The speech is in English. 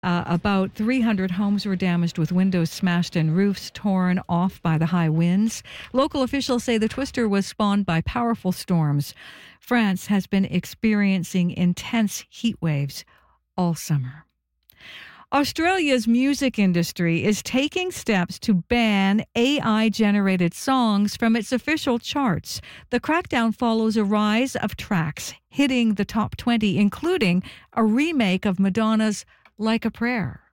About 300 homes were damaged with windows smashed and roofs torn off by the high winds. Local officials say the twister was spawned by powerful storms. France has been experiencing intense heat waves all summer. Australia's music industry is taking steps to ban AI-generated songs from its official charts. The crackdown follows a rise of tracks hitting the top 20, including a remake of Madonna's Like a Prayer.